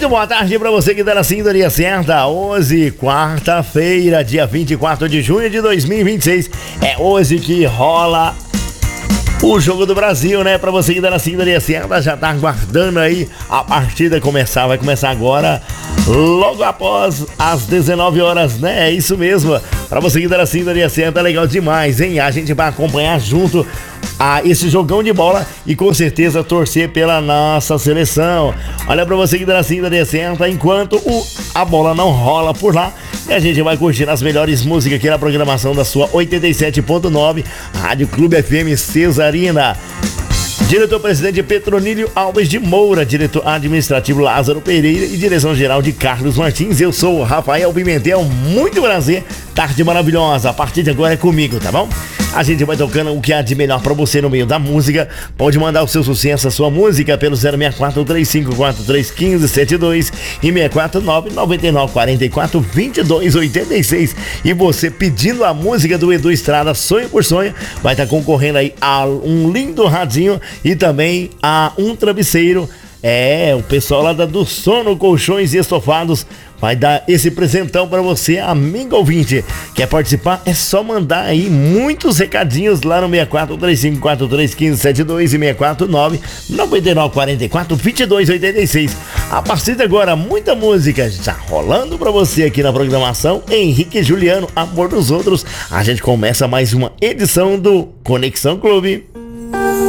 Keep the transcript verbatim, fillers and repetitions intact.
Muito boa tarde pra você que tá na sintonia certa. Hoje, quarta-feira, dia vinte e quatro de junho de dois mil e vinte e seis. É hoje que rola o Jogo do Brasil, né? Pra você que tá na sintonia certa, já tá aguardando aí a partida começar. Vai começar agora, logo após as dezenove horas, né? É isso mesmo. Pra você que tá na sintonia certa, legal demais, hein? A gente vai acompanhar junto a esse jogão de bola e com certeza torcer pela nossa seleção. Olha pra você que tá na sintonia certa, enquanto o, a bola não rola por lá, e a gente vai curtir as melhores músicas aqui na programação da sua oitenta e sete ponto nove Rádio Clube F M Cesarina. Diretor-presidente Petronílio Alves de Moura, diretor administrativo Lázaro Pereira e direção-geral de Carlos Martins. Eu sou o Rafael Pimentel, muito prazer, tarde maravilhosa. A partir de agora é comigo, tá bom? A gente vai tocando o que há de melhor pra você no meio da música. Pode mandar o seu sucesso, a sua música pelo zero seis quatro, três cinco quatro, três um cinco sete dois e seis quatro nove, nove nove quatro quatro, dois dois oito seis. E você pedindo a música do Edu Estrada, Sonho por Sonho, vai estar concorrendo aí a um lindo radinho e também a um travesseiro. É, o pessoal lá da do Sono Colchões e Estofados vai dar esse presentão pra você, amigo ouvinte. Quer participar? É só mandar aí muitos recadinhos lá no seis quatro três cinco quatro três um cinco sete dois e seis quatro nove, nove nove quatro quatro, dois dois oito seis. A partir de agora, muita música já rolando pra você aqui na programação. Henrique e Juliano, Amor dos Outros. A gente começa mais uma edição do Conexão Clube.